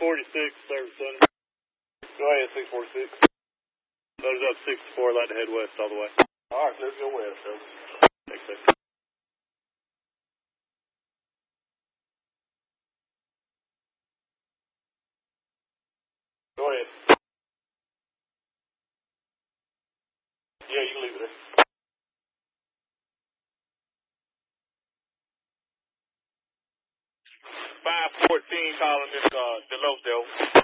46, service center. Go ahead, 646. Loaded up 64, like to head west all the way. Alright, let's go west, sir. Thanks, sir. Go ahead. Yeah, you can leave it there. 514 calling this Delos, though.